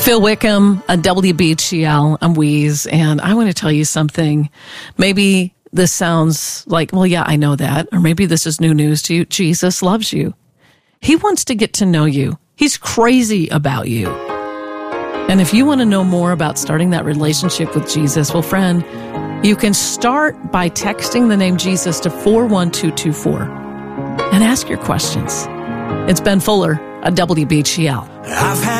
Phil Wickham, a WBGL, I'm Wheeze, and I want to tell you something. Maybe this sounds like, well, yeah, I know that. Or maybe this is new news to you. Jesus loves you. He wants to get to know you. He's crazy about you. And if you want to know more about starting that relationship with Jesus, well, friend, you can start by texting the name Jesus to 41224 and ask your questions. It's Ben Fuller, a WBGL.